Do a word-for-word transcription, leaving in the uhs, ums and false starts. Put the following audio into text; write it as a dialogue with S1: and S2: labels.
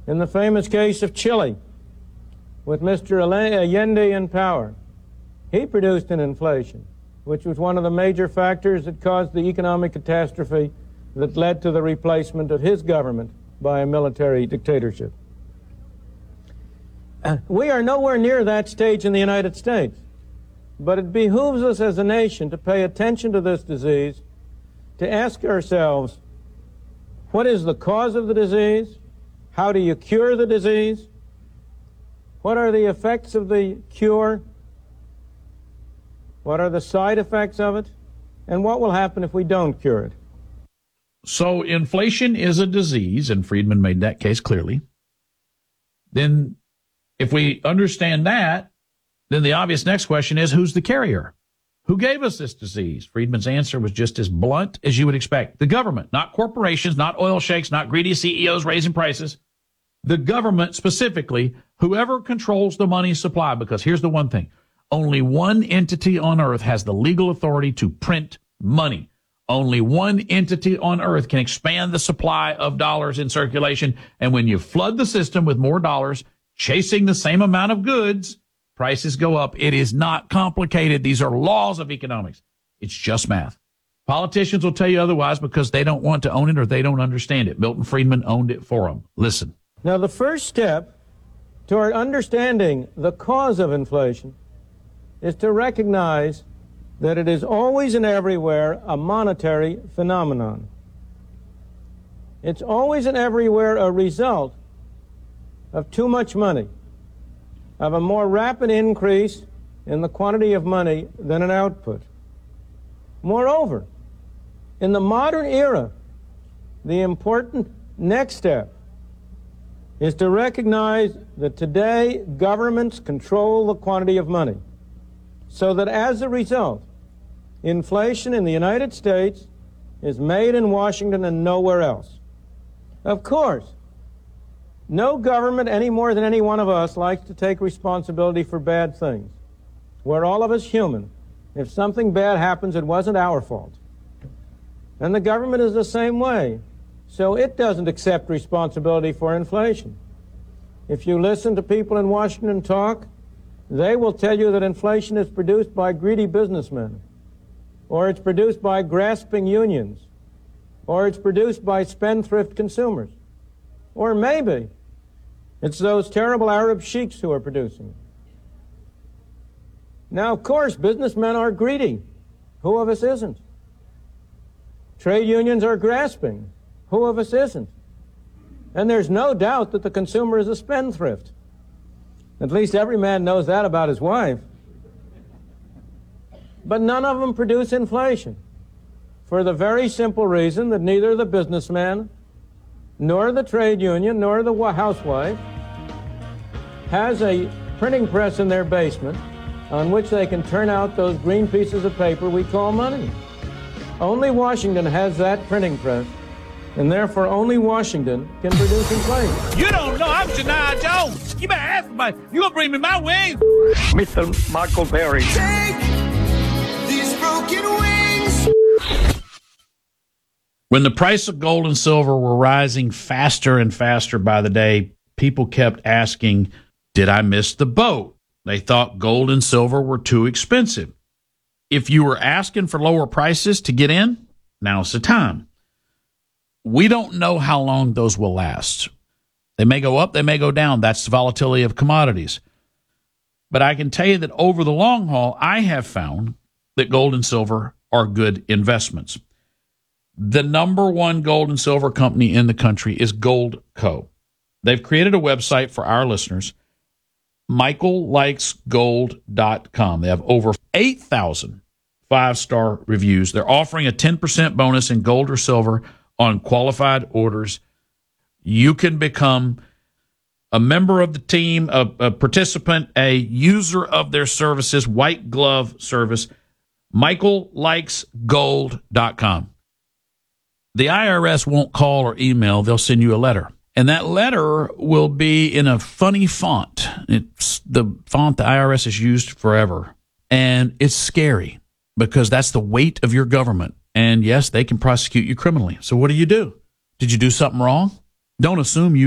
S1: In the famous case of Chile, with Mister Allende in power, he produced an inflation, which was one of the major factors that caused the economic catastrophe that led to the replacement of his government by a military dictatorship. We are nowhere near that stage in the United States, but it behooves us as a nation to pay attention to this disease, to ask ourselves, what is the cause of the disease? How do you cure the disease? What are the effects of the cure? What are the side effects of it? And what will happen if we don't cure it?
S2: So inflation is a disease, and Friedman made that case clearly. Then if we understand that, then the obvious next question is, who's the carrier? Who gave us this disease? Friedman's answer was just as blunt as you would expect. The government, not corporations, not oil sheiks, not greedy C E Os raising prices. The government specifically, whoever controls the money supply, because here's the one thing. Only one entity on earth has the legal authority to print money. Only one entity on earth can expand the supply of dollars in circulation. And when you flood the system with more dollars, chasing the same amount of goods, prices go up. It is not complicated. These are laws of economics. It's just math. Politicians will tell you otherwise because they don't want to own it or they don't understand it. Milton Friedman owned it for them. Listen.
S1: Now, the first step toward understanding the cause of inflation is to recognize that it is always and everywhere a monetary phenomenon. It's always and everywhere a result of too much money, of a more rapid increase in the quantity of money than an output. Moreover, in the modern era, the important next step is to recognize that today governments control the quantity of money, so that as a result, inflation in the United States is made in Washington and nowhere else. Of course, no government any more than any one of us likes to take responsibility for bad things. We're all of us human. If something bad happens, it wasn't our fault. And the government is the same way. So it doesn't accept responsibility for inflation. If you listen to people in Washington talk, they will tell you that inflation is produced by greedy businessmen, or it's produced by grasping unions, or it's produced by spendthrift consumers, or maybe it's those terrible Arab sheiks who are producing it. Now, of course, businessmen are greedy. Who of us isn't? Trade unions are grasping. Who of us isn't? And there's no doubt that the consumer is a spendthrift. At least every man knows that about his wife. But none of them produce inflation, for the very simple reason that neither the businessman, nor the trade union, nor the housewife has a printing press in their basement on which they can turn out those green pieces of paper we call money. Only Washington has that printing press, and therefore only Washington can produce inflation.
S3: You don't know, I'm Shania Jones. You better ask me, you gonna bring me my wings?
S4: Mister Michael Berry.
S5: Take these broken wings.
S2: When the price of gold and silver were rising faster and faster by the day, people kept asking, did I miss the boat? They thought gold and silver were too expensive. If you were asking for lower prices to get in, now's the time. We don't know how long those will last. They may go up, they may go down. That's the volatility of commodities. But I can tell you that over the long haul, I have found that gold and silver are good investments. The number one gold and silver company in the country is Goldco. They've created a website for our listeners, michael likes gold dot com. They have over eight thousand five-star reviews. They're offering a ten percent bonus in gold or silver on qualified orders. You can become a member of the team, a, a participant, a user of their services, white glove service, michael likes gold dot com. The I R S won't call or email. They'll send you a letter. And that letter will be in a funny font. It's the font the I R has used forever. And it's scary because that's the weight of your government. And yes, they can prosecute you criminally. So what do you do? Did you do something wrong? Don't assume you